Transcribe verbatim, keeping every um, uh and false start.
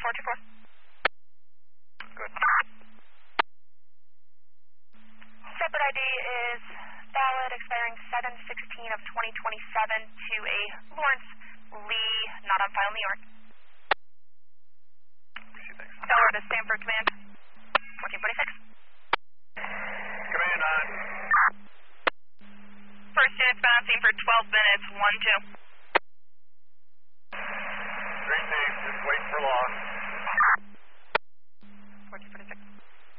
four two four. Good. Separate I D is valid, expiring seven sixteen of twenty twenty-seven to a Lawrence Lee, not on file, New York. Tower to Stanford Command, fourteen forty-six. Command on. First unit's bouncing for twelve minutes, one two. Three safe, just wait for loss. fourteen forty-six.